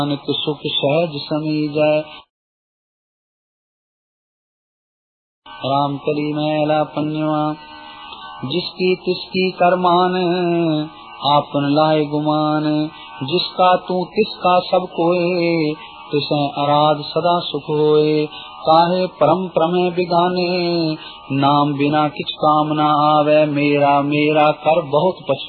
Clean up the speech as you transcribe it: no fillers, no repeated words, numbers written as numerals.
नानक सुख सहज समीजै। राम कली मैला पन्यवा जिसकी तिसकी करमान, आपन लाए गुमान। जिसका तू तिसका सब कोय, तिसै आराध सदा सुख होए। काहे परम प्रमेय बिगाने, नाम बिना किछ काम न आवे। मेरा मेरा कर बहुत पछतावे।